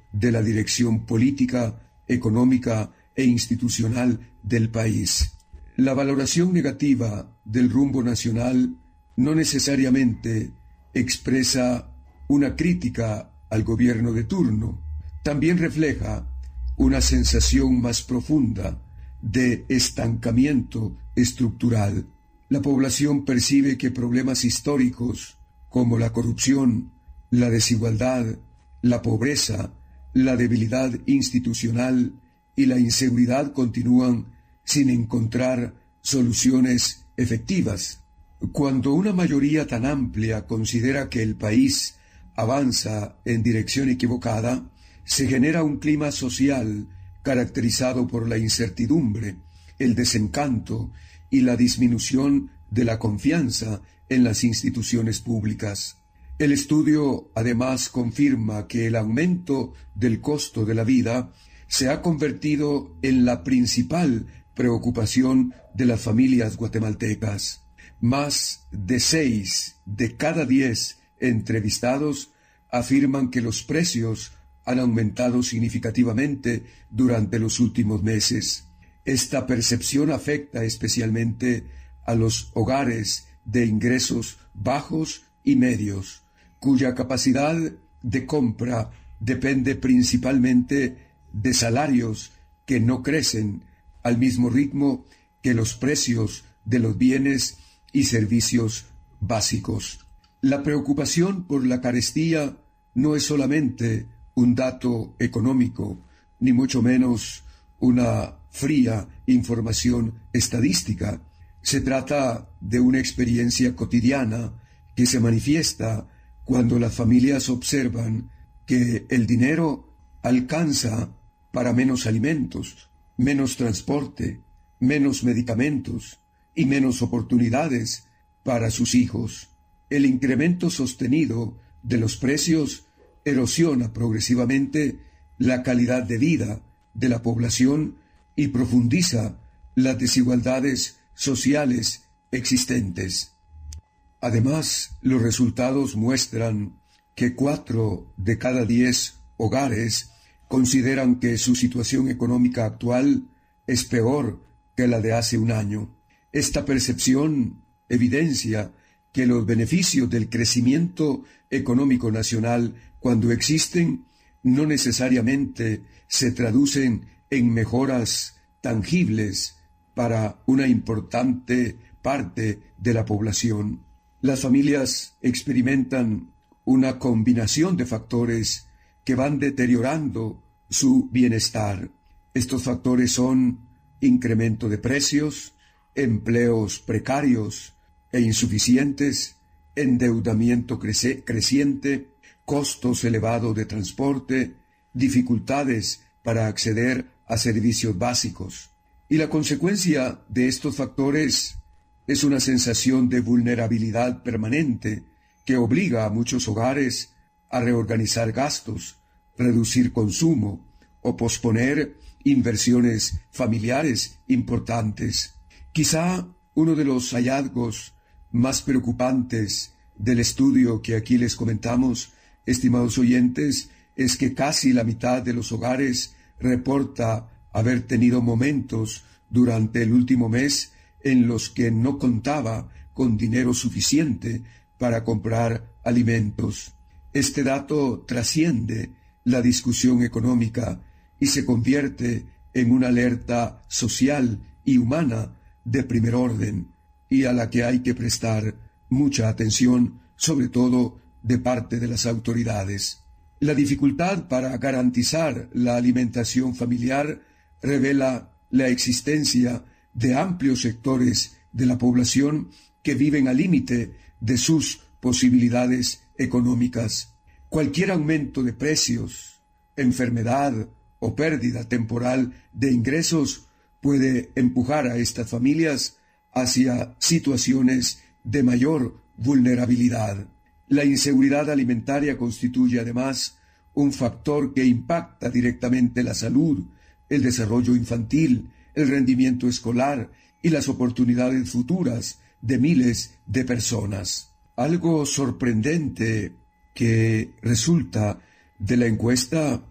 de la dirección política, económica e institucional del país. La valoración negativa del rumbo nacional no necesariamente expresa una crítica al gobierno de turno, también refleja una sensación más profunda de estancamiento estructural. La población percibe que problemas históricos como la corrupción, la desigualdad, la pobreza, la debilidad institucional y la inseguridad continúan sin encontrar soluciones efectivas. Cuando una mayoría tan amplia considera que el país avanza en dirección equivocada, se genera un clima social caracterizado por la incertidumbre, el desencanto y la disminución de la confianza en las instituciones públicas. El estudio además confirma que el aumento del costo de la vida se ha convertido en la principal preocupación de las familias guatemaltecas. Más de 6 de cada 10 entrevistados afirman que los precios han aumentado significativamente durante los últimos meses. Esta percepción afecta especialmente a los hogares de ingresos bajos y medios, cuya capacidad de compra depende principalmente de salarios que no crecen al mismo ritmo que los precios de los bienes y servicios básicos. La preocupación por la carestía no es solamente un dato económico, ni mucho menos una fría información estadística. Se trata de una experiencia cotidiana que se manifiesta cuando las familias observan que el dinero alcanza para menos alimentos, menos transporte, menos medicamentos y menos oportunidades para sus hijos. El incremento sostenido de los precios erosiona progresivamente la calidad de vida de la población y profundiza las desigualdades sociales existentes. Además, los resultados muestran que 4 de cada 10 hogares consideran que su situación económica actual es peor que la de hace un año. Esta percepción evidencia que los beneficios del crecimiento económico nacional, cuando existen, no necesariamente se traducen en mejoras tangibles para una importante parte de la población. Las familias experimentan una combinación de factores que van deteriorando su bienestar. Estos factores son incremento de precios, empleos precarios e insuficientes, endeudamiento creciente, costos elevados de transporte, dificultades para acceder a servicios básicos. Y la consecuencia de estos factores es una sensación de vulnerabilidad permanente que obliga a muchos hogares a reorganizar gastos, reducir consumo o posponer inversiones familiares importantes. Quizá uno de los hallazgos más preocupantes del estudio que aquí les comentamos, estimados oyentes, es que casi la mitad de los hogares reporta haber tenido momentos durante el último mes en los que no contaba con dinero suficiente para comprar alimentos. Este dato trasciende la discusión económica y se convierte en una alerta social y humana de primer orden y a la que hay que prestar mucha atención, sobre todo de parte de las autoridades. La dificultad para garantizar la alimentación familiar revela la existencia de amplios sectores de la población que viven al límite de sus posibilidades económicas. Cualquier aumento de precios, enfermedad o pérdida temporal de ingresos puede empujar a estas familias hacia situaciones de mayor vulnerabilidad. La inseguridad alimentaria constituye además un factor que impacta directamente la salud, el desarrollo infantil, el rendimiento escolar y las oportunidades futuras de miles de personas. Algo sorprendente que resulta de la encuesta